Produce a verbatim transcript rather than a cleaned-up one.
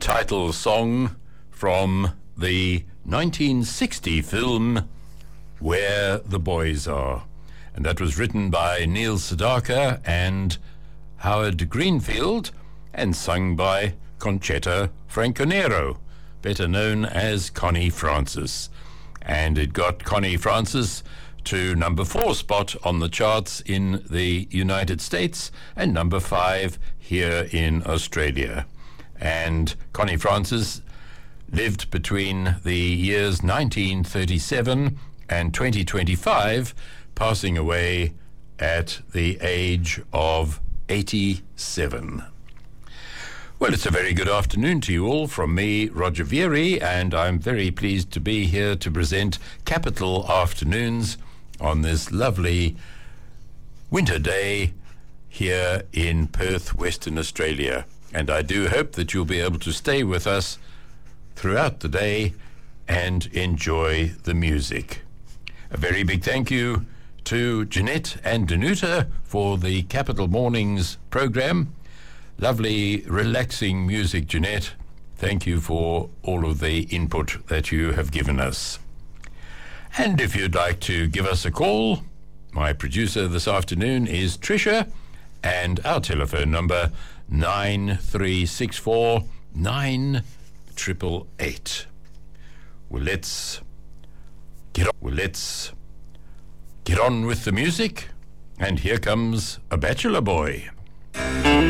title song from the nineteen sixty film Where the Boys Are. And that was written by Neil Sedaka and Howard Greenfield and sung by Conchetta Franconero, better known as Connie Francis. And it got Connie Francis to number four spot on the charts in the United States and number five here in Australia. And Connie Francis lived between the years nineteen thirty-seven and twenty twenty-five, passing away at the age of eighty-seven. Well, it's a very good afternoon to you all from me, Roger Vieri, and I'm very pleased to be here to present Capital Afternoons on this lovely winter day here in Perth, Western Australia. And I do hope that you'll be able to stay with us throughout the day and enjoy the music. A very big thank you to Jeanette and Danuta for the Capital Mornings program. Lovely, relaxing music, Jeanette. Thank you for all of the input that you have given us. And if you'd like to give us a call, my producer this afternoon is Tricia, and our telephone number nine three six four nine eight eight eight. Well, let's get on. Well, let's get on with the music. And here comes A Bachelor Boy.